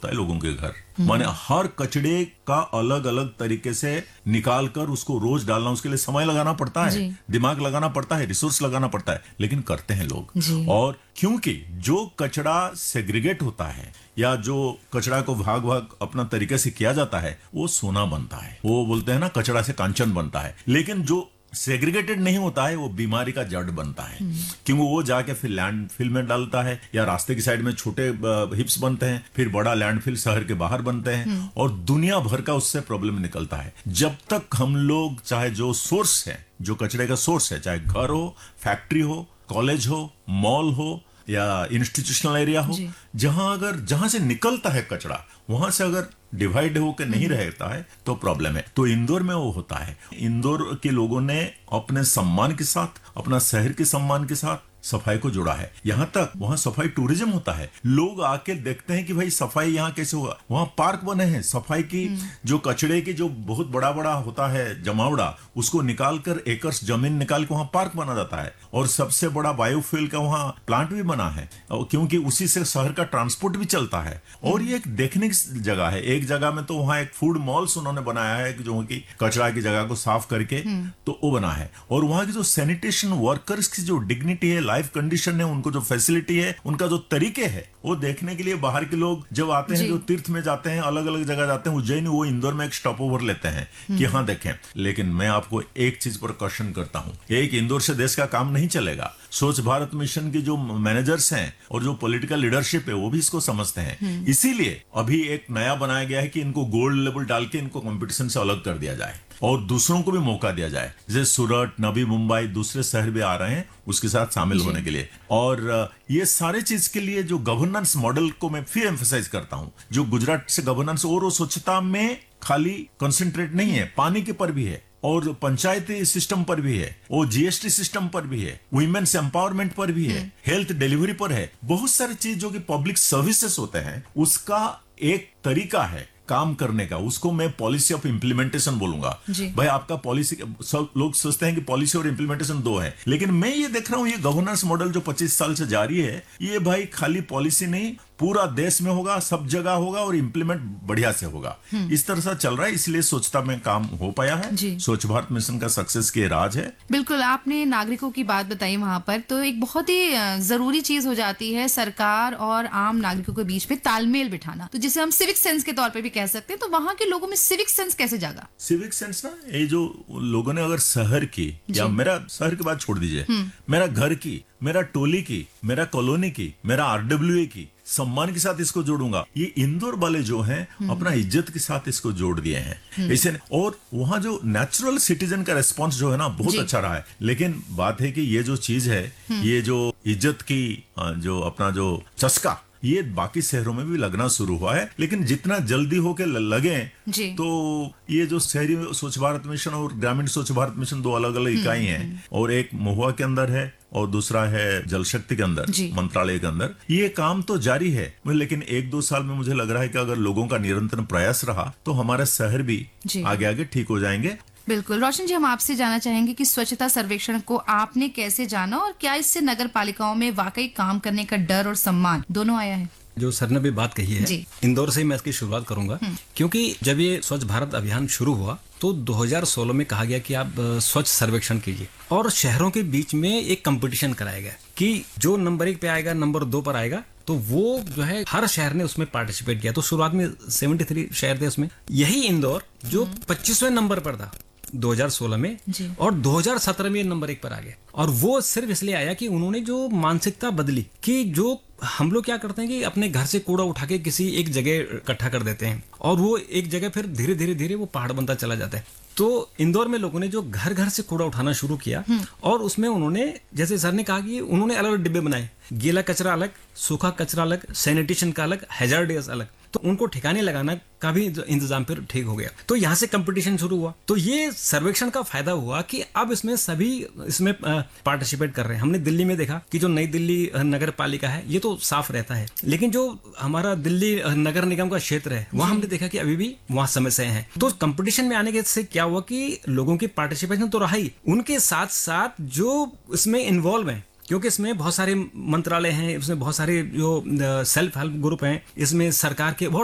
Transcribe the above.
होता है लोगों के घर। माने हर कचड़े का अलग अलग तरीके से निकाल कर उसको रोज डालना, उसके लिए समय लगाना पड़ता है, दिमाग लगाना पड़ता है, रिसोर्स लगाना पड़ता है, लेकिन करते हैं लोग। और क्योंकि जो कचड़ा सेग्रीगेट होता है या जो कचड़ा को भाग भाग अपना तरीके से किया जाता है वो सोना बनता है। वो बोलते हैं ना कचड़ा से कांचन बनता है। लेकिन जो सेग्रीगेटेड नहीं होता है वो बीमारी का जड़ बनता है, क्योंकि वो जाके फिर लैंडफिल में डालता है या रास्ते की साइड में छोटे हिप्स बनते हैं, फिर बड़ा लैंडफिल शहर के बाहर बनते हैं और दुनिया भर का उससे प्रॉब्लम निकलता है। जब तक हम लोग चाहे जो सोर्स है, जो कचड़े का सोर्स है, चाहे घर हो, फैक्ट्री हो, कॉलेज हो, मॉल हो या इंस्टीट्यूशनल एरिया हो, जहां से निकलता है कचड़ा वहां से अगर डिवाइड होकर नहीं रहता है तो प्रॉब्लम है। तो इंदौर में वो होता है। इंदौर के लोगों ने अपने सम्मान के साथ, अपना शहर के सम्मान के साथ सफाई को जोड़ा है। यहाँ तक वहाँ सफाई टूरिज्म होता है। लोग आके देखते हैं कि भाई सफाई यहाँ कैसे हुआ। वहाँ पार्क बने हैं सफाई की, जो कचड़े की जो बहुत बड़ा बड़ा होता है जमावड़ा, उसको निकाल कर एकर्स जमीन निकाल के वहाँ पार्क बना जाता है और सबसे बड़ा बायोफ्यूल का वहाँ प्लांट भी बना है, क्योंकि उसी से शहर का ट्रांसपोर्ट भी चलता है। और ये एक देखने की जगह है। एक जगह में तो वहाँ एक फूड मॉल्स उन्होंने बनाया है जो कि कचरा की जगह को साफ करके तो वो बना है। और वहाँ की जो सैनिटेशन वर्कर्स की जो डिग्निटी है, लाइफ कंडीशन है, उनको जो फैसिलिटी है, उनका जो तरीके है, वो देखने के लिए बाहर के लोग जब आते हैं, जो तीर्थ में जाते हैं, अलग अलग जगह जाते हैं, उज्जैन, वो इंदौर में एक स्टॉप ओवर लेते हैं कि हाँ देखें। लेकिन मैं आपको एक चीज पर क्वेश्चन करता हूं, एक इंदौर से देश का काम नहीं चलेगा। स्वच्छ भारत मिशन के जो मैनेजर्स हैं और जो पॉलिटिकल लीडरशिप है वो भी इसको समझते हैं। इसीलिए अभी एक नया बनाया गया है कि इनको गोल्ड लेवल डाल के इनको कंपटीशन से अलग कर दिया जाए और दूसरों को भी मौका दिया जाए। जैसे सूरत, नवी मुंबई, दूसरे शहर भी आ रहे हैं उसके साथ शामिल होने के लिए। और ये सारे चीज के लिए जो गवर्नेंस मॉडल को मैं फिर एम्फसाइज करता हूं, जो गुजरात से गवर्नेंस और स्वच्छता में खाली कंसंट्रेट नहीं है, पानी के पर भी है और पंचायती सिस्टम पर भी है, वो जीएसटी सिस्टम पर भी है, वुमेन्स एम्पावरमेंट पर भी है, हेल्थ डिलीवरी पर है। बहुत सारी चीज जो कि पब्लिक सर्विसेज होते हैं उसका एक तरीका है काम करने का, उसको मैं पॉलिसी ऑफ इम्प्लीमेंटेशन बोलूंगा। भाई आपका पॉलिसी, सब लोग सोचते हैं कि पॉलिसी और इम्प्लीमेंटेशन दो है, लेकिन मैं ये देख रहा हूं ये गवर्नेंस मॉडल जो 25 साल से जारी है, ये भाई खाली पॉलिसी नहीं, पूरा देश में होगा, सब जगह होगा और इम्प्लीमेंट बढ़िया से होगा। इस तरह से चल रहा है, इसलिए स्वच्छता में काम हो पाया है। स्वच्छ भारत मिशन का सक्सेस के राज है। बिल्कुल, आपने नागरिकों की बात बताई वहां पर, तो एक बहुत ही जरूरी चीज हो जाती है सरकार और आम नागरिकों के बीच में तालमेल बिठाना, तो जिसे हम सिविक सेंस के तौर पे भी कह सकते हैं। तो वहां के लोगों में सिविक सेंस कैसे जागा? सिविक सेंस ना, ये जो लोगों ने अगर शहर की, या मेरा शहर की बात छोड़ दीजिए, मेरा घर की, मेरा टोली की, मेरा कॉलोनी की, मेरा आरडब्ल्यूए की, सम्मान के साथ इसको जोड़ूंगा। ये इंदौर वाले जो हैं अपना इज्जत के साथ इसको जोड़ दिए हैं इसे। और वहां जो नेचुरल सिटीजन का रिस्पांस जो है ना बहुत अच्छा रहा है। लेकिन बात है कि ये जो चीज है, ये जो इज्जत की जो अपना जो चस्का, ये बाकी शहरों में भी लगना शुरू हुआ है। लेकिन जितना जल्दी होके लगे तो ये जो शहरी स्वच्छ भारत मिशन और ग्रामीण स्वच्छ भारत मिशन दो अलग अलग इकाई हैं, और एक महुआ के अंदर है और दूसरा है जल शक्ति के अंदर, मंत्रालय के अंदर। ये काम तो जारी है, लेकिन 1-2 साल में मुझे लग रहा है कि अगर लोगों का निरंतर प्रयास रहा तो हमारे शहर भी आगे आगे ठीक हो जाएंगे। बिल्कुल। रोशन जी, हम आपसे जानना चाहेंगे कि स्वच्छता सर्वेक्षण को आपने कैसे जाना और क्या इससे नगर पालिकाओं में वाकई काम करने का डर और सम्मान दोनों आया है? जो सर ने भी बात कही है, इंदौर से ही मैं इसकी शुरुआत करूंगा, क्योंकि जब ये स्वच्छ भारत अभियान शुरू हुआ तो 2016 में कहा गया कि आप स्वच्छ सर्वेक्षण कीजिए, और शहरों के बीच में एक कंपटीशन कराया गया कि जो नंबर 1 पे आएगा, नंबर 2 पर आएगा, तो वो जो है हर शहर ने उसमें पार्टिसिपेट किया। तो शुरुआत में 73 शहर थे उसमें, यही इंदौर जो 25वें नंबर पर था 2016 में, और 2017 में नंबर 1 पर आ गया। और वो सिर्फ इसलिए आया कि उन्होंने जो मानसिकता बदली कि जो हम लोग क्या करते हैं कि अपने घर से कूड़ा उठा के किसी एक जगह इकट्ठा कर देते हैं और वो एक जगह फिर धीरे धीरे धीरे वो पहाड़ बनता चला जाता है। तो इंदौर में लोगों ने जो घर घर से कूड़ा उठाना शुरू किया, और उसमें उन्होंने, जैसे सर ने कहा कि उन्होंने अलग अलग डिब्बे बनाए, गीला कचरा अलग, सूखा कचरा अलग, सैनिटेशन का अलग, हैजार्डियस अलग। तो उनको ठिकाने लगाना का भी इंतजाम फिर ठीक हो गया। तो यहाँ से कंपटीशन शुरू हुआ। तो ये सर्वेक्षण का फायदा हुआ कि अब इसमें सभी इसमें पार्टिसिपेट कर रहे हैं। हमने दिल्ली में देखा कि जो नई दिल्ली नगर पालिका है ये तो साफ रहता है, लेकिन जो हमारा दिल्ली नगर निगम का क्षेत्र है वहां हमने देखा कि अभी भी वहां समस्याएं हैं। तो कंपटीशन में आने के से क्या हुआ कि लोगों की पार्टिसिपेशन तो रहा ही, उनके साथ साथ जो इसमें इन्वॉल्व है, क्योंकि इसमें बहुत सारे मंत्रालय हैं, इसमें बहुत सारे जो सेल्फ हेल्प ग्रुप हैं, इसमें सरकार के बहुत